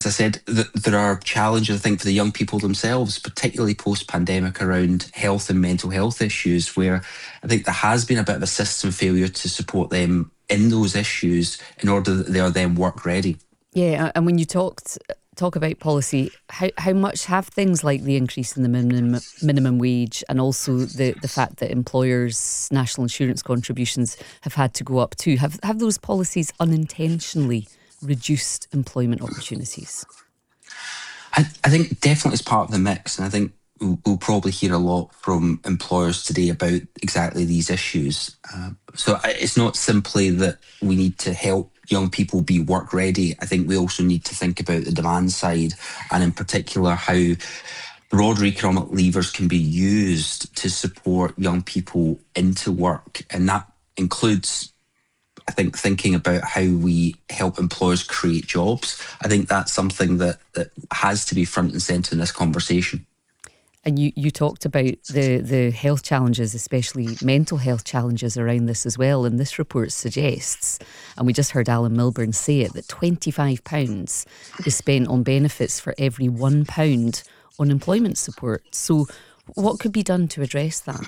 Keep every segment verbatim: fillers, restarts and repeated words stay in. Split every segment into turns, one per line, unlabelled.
I said, th- there are challenges, I think, for the young people themselves, particularly post-pandemic, around health and mental health issues, where I think there has been a bit of a system failure to support them in those issues in order that they are then work ready.
Yeah, and when you talked talk about policy, how how much have things like the increase in the minimum minimum wage and also the, the fact that employers' national insurance contributions have had to go up too, have have those policies unintentionally reduced employment opportunities?
I, I think definitely it's part of the mix, and I think we'll, we'll probably hear a lot from employers today about exactly these issues. Uh, so I- it's not simply that we need to help young people be work ready. I think we also need to think about the demand side, and in particular how broader economic levers can be used to support young people into work. And that includes, I think, thinking about how we help employers create jobs. I think that's something that, that has to be front and centre in this conversation.
And you, you talked about the, the health challenges, especially mental health challenges around this as well. And this report suggests, and we just heard Alan Milburn say it, that twenty-five pounds is spent on benefits for every one pound on employment support. So what could be done to address that?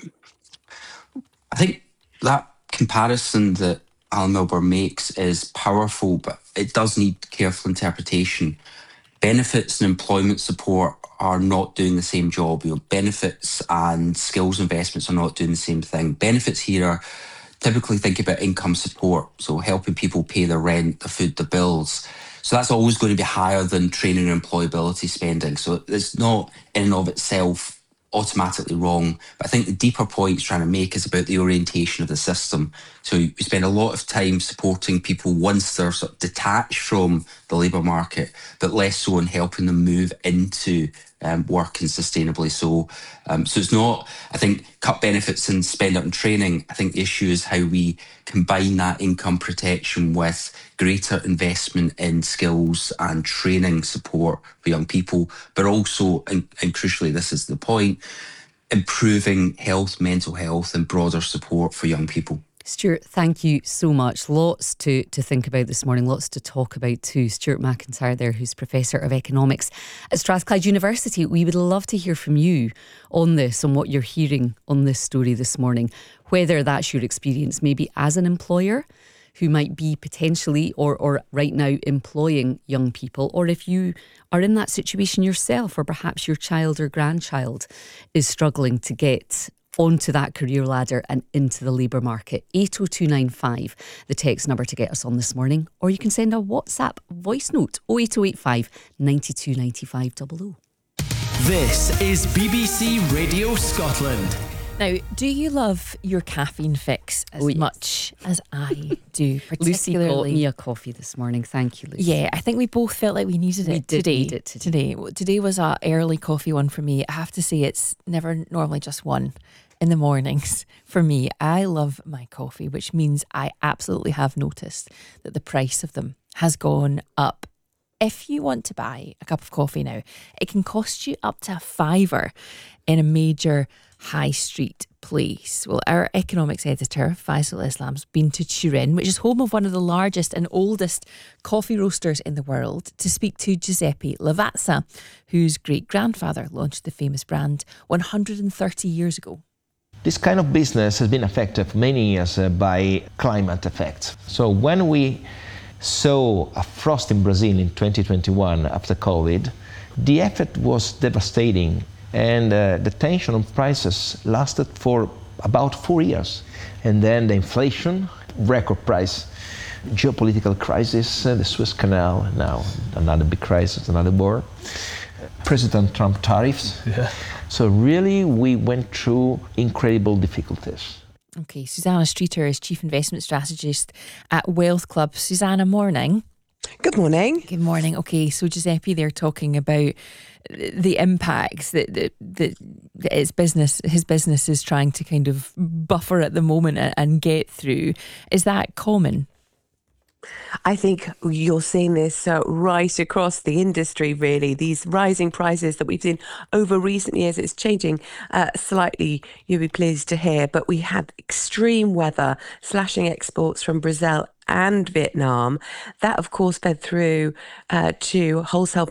I think that comparison that Alan Milburn makes is powerful, but it does need careful interpretation. Benefits and employment support are not doing the same job. You know, benefits and skills investments are not doing the same thing. Benefits here are typically think about income support, so helping people pay their rent, their food, their bills. So that's always going to be higher than training and employability spending. So it's not in and of itself automatically wrong. But I think the deeper point it's trying to make is about the orientation of the system. So we spend a lot of time supporting people once they're sort of detached from the labour market, but less so in helping them move into um, work and sustainably so. Um, so it's not, I think, cut benefits and spend it on training. I think the issue is how we combine that income protection with greater investment in skills and training support for young people, but also, and, and crucially, this is the point, improving health, mental health and broader support for young people.
Stuart, thank you so much. Lots to, to think about this morning, lots to talk about too. Stuart McIntyre there, who's Professor of Economics at Strathclyde University. We would love to hear from you on this, on what you're hearing on this story this morning, whether that's your experience maybe as an employer who might be potentially or, or right now employing young people, or if you are in that situation yourself, or perhaps your child or grandchild is struggling to get onto that career ladder and into the labour market. eight oh two nine five, the text number to get us on this morning, or you can send a WhatsApp voice note, oh eight oh eight five, nine two nine five double oh.
This is B B C Radio Scotland.
Now, do you love your caffeine fix as
Oh, yes.
much as I do?
Lucy got
Particularly,
me a coffee this morning. Thank you, Lucy.
yeah, I think we both felt like we needed it
We did
today.
need it today.
Today, today was a early coffee one for me. I have to say, it's never normally just one in the mornings for me. I love my coffee, which means I absolutely have noticed that the price of them has gone up. If you want to buy a cup of coffee now, it can cost you up to a fiver in a major high street place. Well, our economics editor, Faisal Islam's been to Turin, which is home of one of the largest and oldest coffee roasters in the world, to speak to Giuseppe Lavazza, whose great-grandfather launched the famous brand one hundred thirty years ago.
This kind of business has been affected for many years uh, by climate effects. So when we saw a frost in Brazil in twenty twenty-one after COVID, the effect was devastating, and uh, the tension on prices lasted for about four years. And then the inflation, record price, geopolitical crisis, uh, the Suez Canal, now another big crisis, another war, President Trump tariffs. Yeah. So really we went through incredible difficulties.
Okay, Susanna Streeter is Chief Investment Strategist at Wealth Club. Susanna, morning.
Good morning.
Good morning. Okay, so Giuseppe, they're talking about the impacts that, that, that, that his business his business is trying to kind of buffer at the moment and, and get through. Is that common?
I think you're seeing this uh, right across the industry, really. These rising prices that we've seen over recent years, it's changing uh, slightly, you'll be pleased to hear. But we had extreme weather, slashing exports from Brazil and Vietnam. That, of course, fed through uh, to wholesale